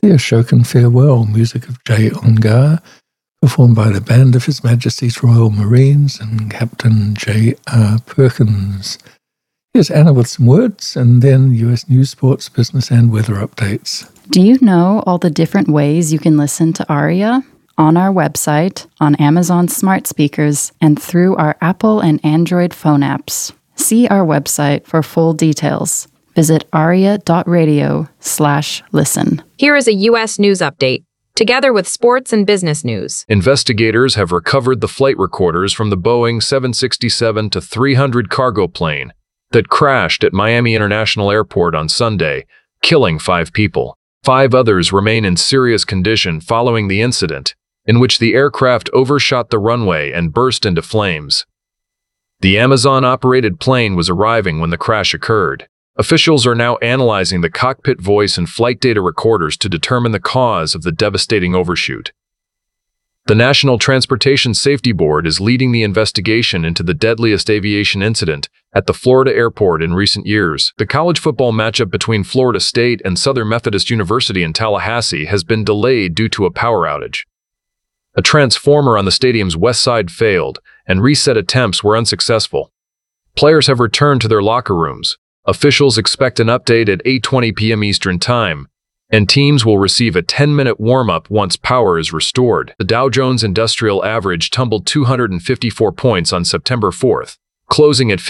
The Ashokan Farewell, music of Jay Ungar, performed by the Band of His Majesty's Royal Marines and Captain J.R. Perkins. Here's Anna with some words, and then US news, sports, business, and weather updates. Do you know all the different ways you can listen to ARIA? On our website, on Amazon smart speakers, and through our Apple and Android phone apps. See our website for full details. Visit aria.radio/listen. Here is a U.S. news update, together with sports and business news. Investigators have recovered the flight recorders from the Boeing 767-300 cargo plane that crashed at Miami International Airport on Sunday, killing 5 people. 5 others remain in serious condition following the incident, in which the aircraft overshot the runway and burst into flames. The Amazon-operated plane was arriving when the crash occurred. Officials are now analyzing the cockpit voice and flight data recorders to determine the cause of the devastating overshoot. The National Transportation Safety Board is leading the investigation into the deadliest aviation incident at the Florida airport in recent years. The college football matchup between Florida State and Southern Methodist University in Tallahassee has been delayed due to a power outage. A transformer on the stadium's west side failed, and reset attempts were unsuccessful. Players have returned to their locker rooms. Officials expect an update at 8:20 p.m. Eastern Time, and teams will receive a 10-minute warm-up once power is restored. The Dow Jones Industrial Average tumbled 254 points on September 4th, closing at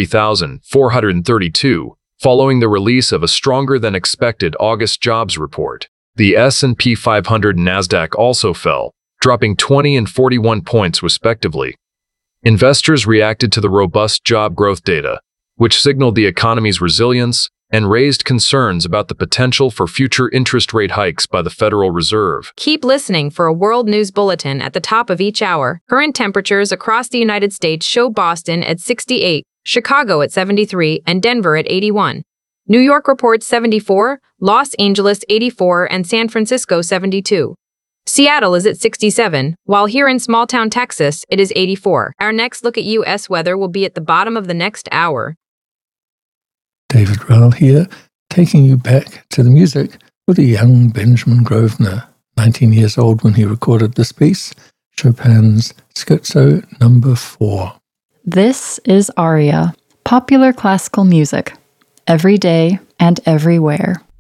53,432, following the release of a stronger-than-expected August jobs report. The S&P 500 and Nasdaq also fell, dropping 20 and 41 points respectively. Investors reacted to the robust job growth data, which signaled the economy's resilience and raised concerns about the potential for future interest rate hikes by the Federal Reserve. Keep listening for a world news bulletin at the top of each hour. Current temperatures across the United States show Boston at 68, Chicago at 73, and Denver at 81. New York reports 74, Los Angeles 84, and San Francisco 72. Seattle is at 67, while here in small-town Texas, it is 84. Our next look at U.S. weather will be at the bottom of the next hour. David Rowell here, taking you back to the music with a young Benjamin Grosvenor, 19 years old when he recorded this piece, Chopin's Scherzo No. 4. This is ARIA, popular classical music, every day and everywhere.